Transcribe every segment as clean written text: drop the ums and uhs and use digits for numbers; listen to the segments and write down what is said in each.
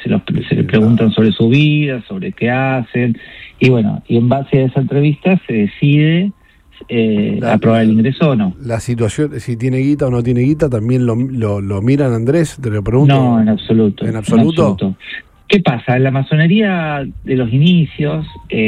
se les preguntan sobre su vida, sobre qué hacen, y bueno, y en base a esa entrevista se decide aprobar el ingreso o no. La situación, si tiene guita o no tiene guita, ¿también lo miran, Andrés? Te lo pregunto. No, en absoluto. ¿En absoluto? ¿Qué pasa? En la masonería de los inicios,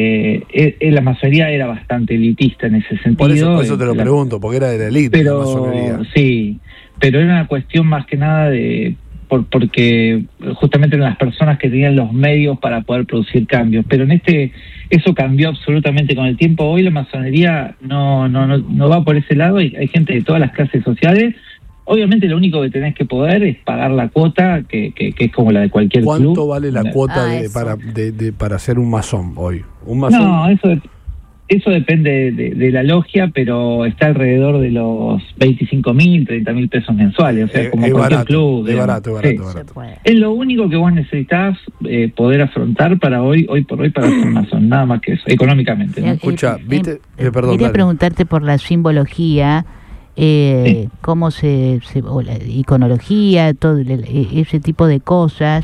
la masonería era bastante elitista en ese sentido. Por eso te lo pregunto, porque era de la élite la masonería. Sí, pero era una cuestión más que nada porque justamente eran las personas que tenían los medios para poder producir cambios. Pero eso cambió absolutamente con el tiempo. Hoy la masonería no va por ese lado. Hay gente de todas las clases sociales. Obviamente lo único que tenés que poder es pagar la cuota, que es como la de cualquier club. ¿Cuánto vale la cuota para ser un masón hoy? ¿Un masón? No, eso depende de la logia, pero está alrededor de los 25.000, 30.000 pesos mensuales. O sea, como cualquier barato, club. Es barato. Es lo único que vos necesitas poder afrontar hoy por hoy para ser masón, nada más que eso, económicamente, ¿no? Escucha, ¿viste? Perdón. Quería preguntarte por la simbología, cómo o la iconología, todo ese tipo de cosas.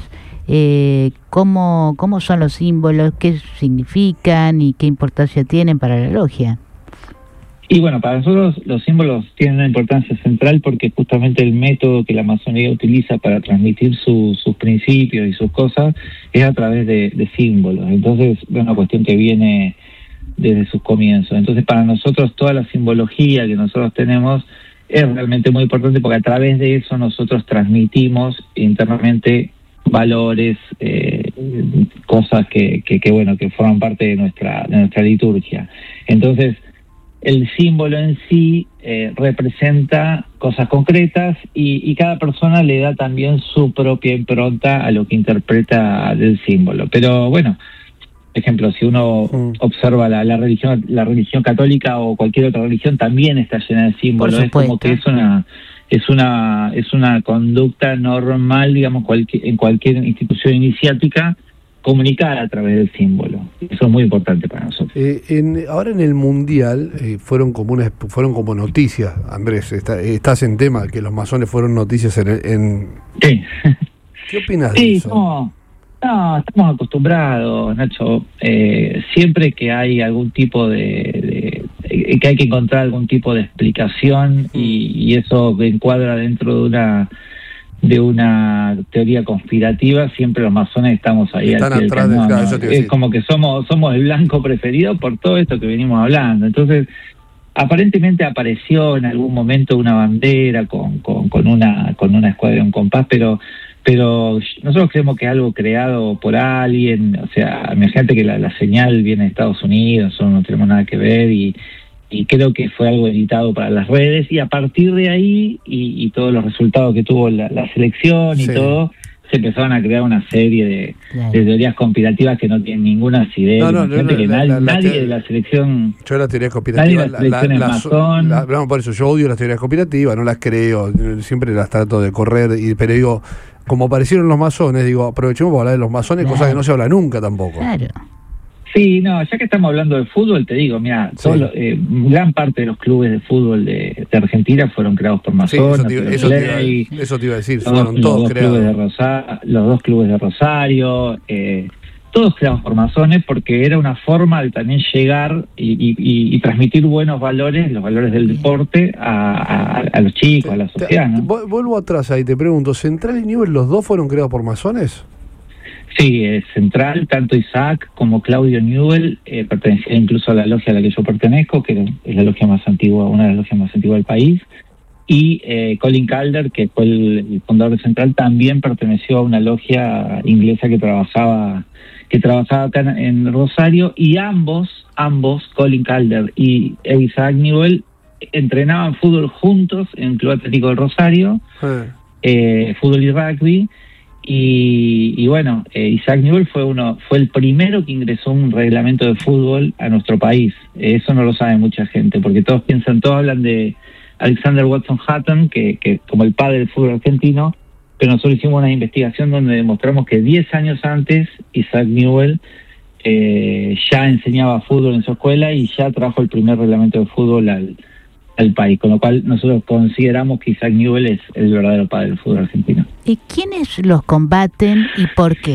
¿Cómo son los símbolos, qué significan y qué importancia tienen para la logia? Y bueno, para nosotros los símbolos tienen una importancia central porque justamente el método que la masonería utiliza para transmitir sus principios y sus cosas es a través de símbolos. Entonces es una cuestión que viene desde sus comienzos. Entonces para nosotros toda la simbología que nosotros tenemos es realmente muy importante porque a través de eso nosotros transmitimos internamente valores, cosas que forman parte de nuestra liturgia. Entonces, el símbolo en sí representa cosas concretas y cada persona le da también su propia impronta a lo que interpreta del símbolo. Pero bueno, por ejemplo, si uno observa la religión católica o cualquier otra religión, también está llena de símbolos. Es como que es una conducta normal, digamos, en cualquier institución iniciática, comunicar a través del símbolo. Eso es muy importante para nosotros. Ahora en el Mundial fueron como noticias, Andrés. Estás en tema que los masones fueron noticias Sí. ¿Qué opinas de eso? No, estamos acostumbrados, Nacho. Siempre que hay algún tipo que hay que encontrar algún tipo de explicación y eso encuadra dentro de una teoría conspirativa, siempre los masones estamos ahí están al pie del atrás cañón, ¿no? Es como que somos el blanco preferido por todo esto que venimos hablando. Entonces, aparentemente apareció en algún momento una bandera con una escuadra, un compás, pero nosotros creemos que es algo creado por alguien. O sea, imagínate que la señal viene de Estados Unidos, nosotros no tenemos nada que ver y creo que fue algo editado para las redes, y a partir de ahí y todos los resultados que tuvo la selección y todo, se empezaron a crear una serie de teorías conspirativas que no tienen ninguna acidez. Nadie de la selección... Yo las teorías conspirativas... por eso yo odio las teorías conspirativas, no las creo, siempre las trato de correr, pero digo, como aparecieron los masones, aprovechemos para hablar de los masones, cosas que no se habla nunca tampoco. Claro. Sí, no, ya que estamos hablando de fútbol, te digo, mira, gran parte de los clubes de fútbol de Argentina fueron creados por masones. Eso te iba a decir, fueron todos creados. Los dos clubes de Rosario, todos creados por masones, porque era una forma de también llegar y transmitir buenos valores, los valores del deporte a los chicos, a la sociedad, ¿no? Vuelvo atrás ahí, te pregunto, ¿Central y Newell los dos fueron creados por masones? Sí, es Central, tanto Isaac como Claudio Newell pertenecían incluso a la logia a la que yo pertenezco, que es la logia más antigua, una de las logias más antiguas del país, y Colin Calder, que fue el fundador de Central, también perteneció a una logia inglesa que trabajaba acá en Rosario, y ambos, Colin Calder y Isaac Newell, entrenaban fútbol juntos en el Club Atlético del Rosario, fútbol y rugby. Y bueno, Isaac Newell fue el primero que ingresó un reglamento de fútbol a nuestro país. Eso no lo sabe mucha gente, porque todos hablan de Alexander Watson Hutton, que como el padre del fútbol argentino, pero nosotros hicimos una investigación donde demostramos que 10 años antes Isaac Newell ya enseñaba fútbol en su escuela y ya trajo el primer reglamento de fútbol al país, con lo cual nosotros consideramos que Isaac Newell es el verdadero padre del fútbol argentino. ¿Y quiénes los combaten y por qué?